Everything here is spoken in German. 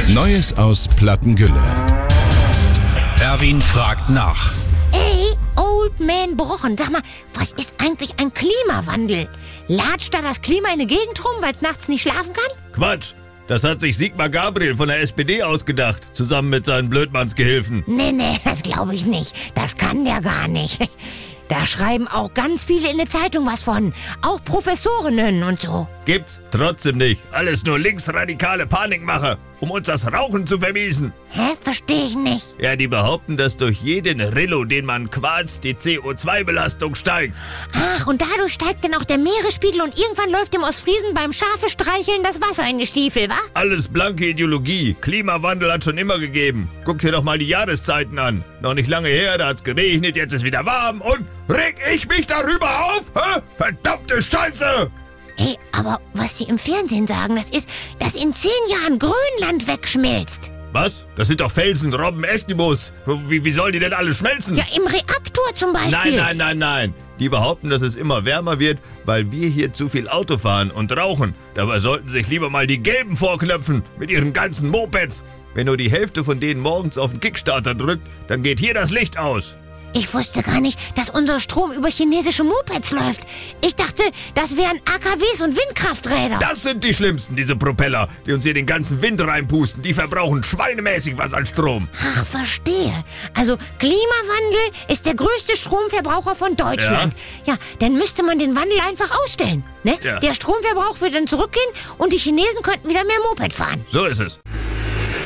Neues aus Plattengülle. Erwin fragt nach. Ey, Old Man Brochen, sag mal, was ist eigentlich ein Klimawandel? Latscht da das Klima in die Gegend rum, weil es nachts nicht schlafen kann? Quatsch! Das hat sich Sigmar Gabriel von der SPD ausgedacht, zusammen mit seinen Blödmannsgehilfen. Nee, das glaube ich nicht. Das kann der gar nicht. Da schreiben auch ganz viele in der Zeitung was von. Auch Professorinnen und so. Gibt's trotzdem nicht. Alles nur linksradikale Panikmacher, um uns das Rauchen zu vermiesen. Hä? Verstehe ich nicht. Ja, die behaupten, dass durch jeden Rillo, den man quarzt, die CO2-Belastung steigt. Ach, und dadurch steigt dann auch der Meeresspiegel und irgendwann läuft dem Ostfriesen beim Schafe streicheln das Wasser in die Stiefel, wa? Alles blanke Ideologie. Klimawandel hat schon immer gegeben. Guck dir doch mal die Jahreszeiten an. Noch nicht lange her, da hat's geregnet, jetzt ist wieder warm und reg ich mich darüber auf? Hä? Verdammte Scheiße! Hey, aber was die im Fernsehen sagen, das ist, dass in 10 Jahren Grönland wegschmilzt. Was? Das sind doch Felsen, Robben, Eskimos. Wie sollen die denn alle schmelzen? Ja, im Reaktor zum Beispiel. Nein. Die behaupten, dass es immer wärmer wird, weil wir hier zu viel Auto fahren und rauchen. Dabei sollten sich lieber mal die Gelben vorknöpfen mit ihren ganzen Mopeds. Wenn nur die Hälfte von denen morgens auf den Kickstarter drückt, dann geht hier das Licht aus. Ich wusste gar nicht, dass unser Strom über chinesische Mopeds läuft. Ich dachte, das wären AKWs und Windkrafträder. Das sind die schlimmsten, diese Propeller, die uns hier den ganzen Wind reinpusten. Die verbrauchen schweinemäßig was an Strom. Ach, verstehe. Also Klimawandel ist der größte Stromverbraucher von Deutschland. Ja, dann müsste man den Wandel einfach ausstellen. Ne? Ja. Der Stromverbrauch würde dann zurückgehen und die Chinesen könnten wieder mehr Moped fahren. So ist es.